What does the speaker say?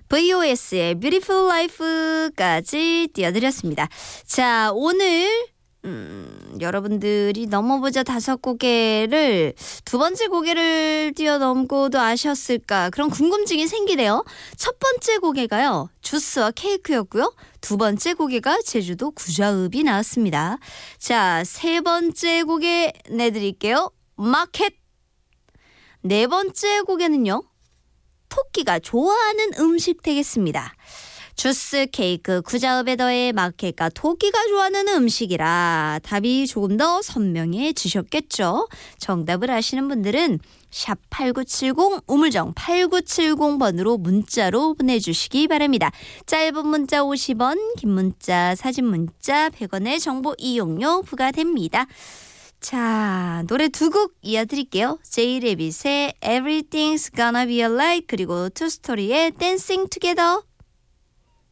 VOS의 Beautiful Life까지 띄워드렸습니다. 자, 오늘 여러분들이 넘어보자 5고개를 두 번째 고개를 뛰어넘고도 아셨을까 그런 궁금증이 생기네요. 첫 번째 고개가요 주스와 케이크였고요. 두 번째 고개가 제주도 구자읍이 나왔습니다. 자, 세 번째 고개 내드릴게요. 마켓. 네 번째 고개는요 토끼가 좋아하는 음식 되겠습니다. 주스, 케이크, 구자읍에 더해 마켓과 토끼가 좋아하는 음식이라 답이 조금 더 선명해지셨겠죠. 정답을 아시는 분들은 샵 8970 우물정 8970번으로 문자로 보내주시기 바랍니다. 짧은 문자 50원, 긴 문자, 사진 문자 100원의 정보 이용료 부과됩니다. 자, 노래 두 곡 이어드릴게요. 제이레빗의 Everything's Gonna Be Alright 그리고 투스토리의 Dancing Together.